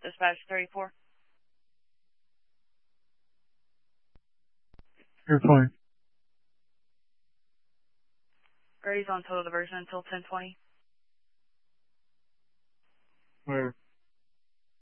Dispatch 34. You're fine. Grady's on total diversion until 10:20. Where?